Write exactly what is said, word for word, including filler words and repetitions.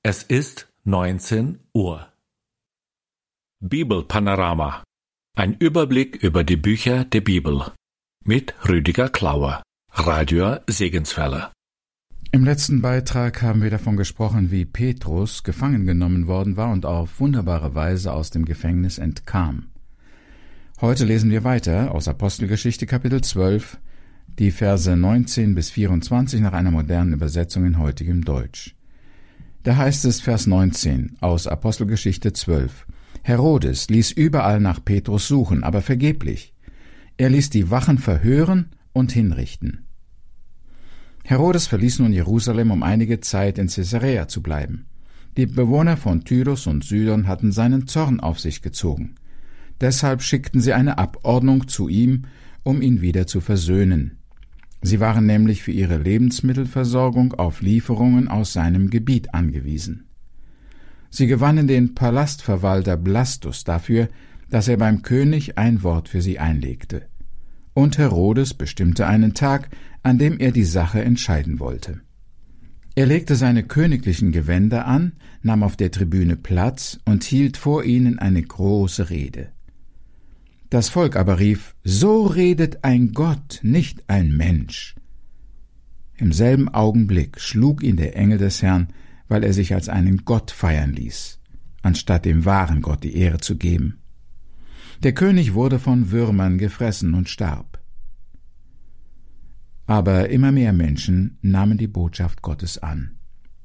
Es ist neunzehn Uhr. Bibelpanorama. Ein Überblick über die Bücher der Bibel. Mit Rüdiger Klauer, Radio Segenswelle. Im letzten Beitrag haben wir davon gesprochen, wie Petrus gefangen genommen worden war und auf wunderbare Weise aus dem Gefängnis entkam. Heute lesen wir weiter aus Apostelgeschichte Kapitel zwölf, die Verse neunzehn bis vierundzwanzig nach einer modernen Übersetzung in heutigem Deutsch. Da heißt es, Vers neunzehn aus Apostelgeschichte zwölf: Herodes ließ überall nach Petrus suchen, aber vergeblich. Er ließ die Wachen verhören und hinrichten. Herodes verließ nun Jerusalem, um einige Zeit in Caesarea zu bleiben. Die Bewohner von Tyrus und Sidon hatten seinen Zorn auf sich gezogen. Deshalb schickten sie eine Abordnung zu ihm, um ihn wieder zu versöhnen. Sie waren nämlich für ihre Lebensmittelversorgung auf Lieferungen aus seinem Gebiet angewiesen. Sie gewannen den Palastverwalter Blastus dafür, dass er beim König ein Wort für sie einlegte. Und Herodes bestimmte einen Tag, an dem er die Sache entscheiden wollte. Er legte seine königlichen Gewänder an, nahm auf der Tribüne Platz und hielt vor ihnen eine große Rede. Das Volk aber rief: So redet ein Gott, nicht ein Mensch. Im selben Augenblick schlug ihn der Engel des Herrn, weil er sich als einen Gott feiern ließ, anstatt dem wahren Gott die Ehre zu geben. Der König wurde von Würmern gefressen und starb. Aber immer mehr Menschen nahmen die Botschaft Gottes an.